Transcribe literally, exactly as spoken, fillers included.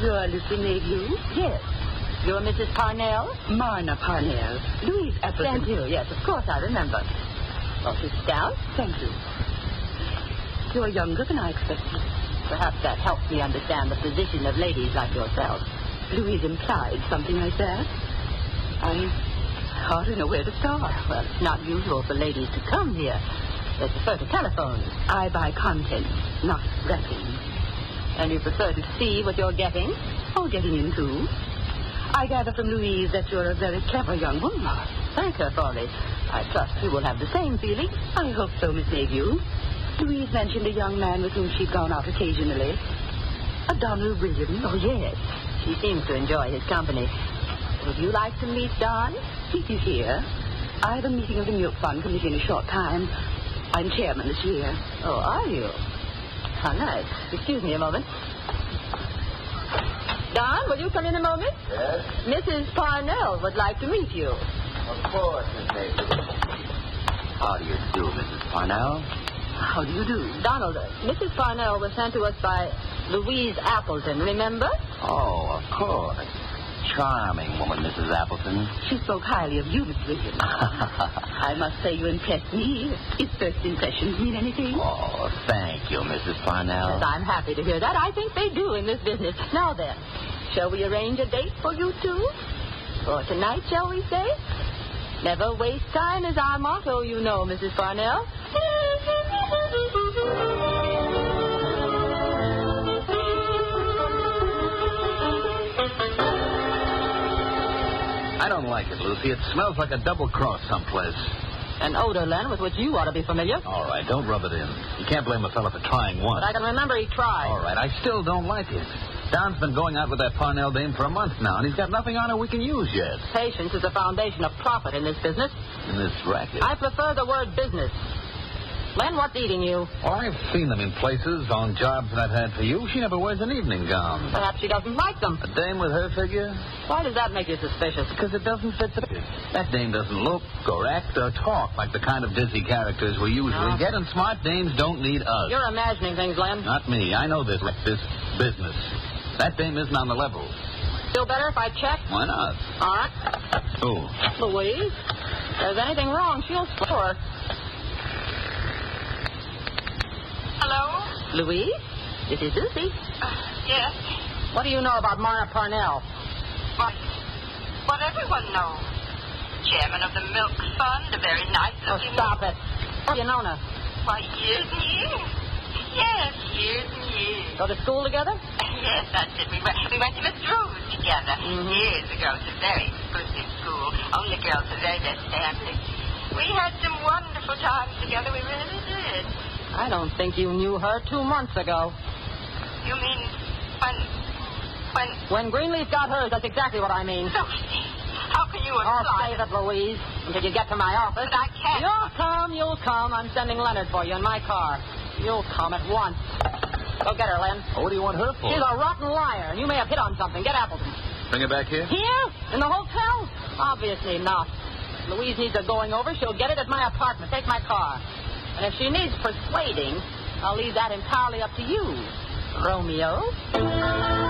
You're Lucy Mayhew? Yes. You're Missus Parnell? Marna Parnell. Louise Appleton. Thank you. Yes, of course I remember. Well, sit down. Thank you. You're younger than I expected. Perhaps that helps me understand the position of ladies like yourself. Louise implied something like that. I hardly know where to start. Well, it's not usual for ladies to come here. They prefer to telephone. I buy content, not wrapping. And you prefer to see what you're getting? Oh, getting in too. I gather from Louise that you're a very clever young woman. Thank her for this. I trust you will have the same feeling. I hope so, Miss Mayhew. Louise mentioned a young man with whom she'd gone out occasionally. A Donald Williams. Oh, yes. She seems to enjoy his company. Would you like to meet Don? He is here. I have a meeting of the Milk Fund Committee in a short time. I'm chairman this year. Oh, are you? How nice. Excuse me a moment. Don, will you come in a moment? Yes? Missus Parnell would like to meet you. Of course, Miss Mayhew. How do you do, Missus Parnell? How do you do? Donald, uh, Missus Parnell was sent to us by Louise Appleton, remember? Oh, of course. Charming woman, Missus Appleton. She spoke highly of you, Miss Williams. I must say you impressed me. If first impressions mean anything. Oh, thank you, Missus Parnell. Yes, I'm happy to hear that. I think they do in this business. Now then, shall we arrange a date for you two? For tonight, shall we say? Never waste time is our motto, you know, Missus Parnell. I don't like it, Lucy. It smells like a double cross someplace. An odor, Len, with which you ought to be familiar. All right, don't rub it in. You can't blame a fella for trying once. But I can remember he tried. All right, I still don't like it. Don's been going out with that Parnell dame for a month now, and he's got nothing on her we can use yet. Patience is the foundation of profit in this business. In this racket. I prefer the word business. Len, what's eating you? Well, I've seen them in places, on jobs that I've had for you. She never wears an evening gown. Perhaps she doesn't like them. A dame with her figure? Why does that make you suspicious? Because it doesn't fit the... That dame doesn't look or act or talk like the kind of dizzy characters we usually No. get, and smart dames don't need us. You're imagining things, Len. Not me. I know this, this business. That dame isn't on the level. Still better if I check? Why not? All right. Oh. Louise, if there's anything wrong, she'll score. Hello? Louise, this is Lucy. Uh, yes? What do you know about Marna Parnell? What? What everyone knows. Chairman of the Milk Fund, a very nice Oh, looking... stop it. Have you known her? Why, years and years. Yes, years and years. Go to school together? Yes, that's it. We went, we went to Miss Drew's together Mhm. years ago. It's a very exclusive school. Only girls of very best family. We had some wonderful times together. We really did. I don't think you knew her two months ago. You mean when... when... When Greenleaf got hers, that's exactly what I mean. Lucy, how can you Oh, imply... save it, Louise, until you get to my office. But I can't. You'll come, you'll come. I'm sending Leonard for you in my car. You'll come at once. Go get her, Len. Oh, what do you want her for? She's a rotten liar, and you may have hit on something. Get Appleton. Bring her back here? Here? In the hotel? Obviously not. If Louise needs a going over, she'll get it at my apartment. Take my car. And if she needs persuading, I'll leave that entirely up to you, Romeo.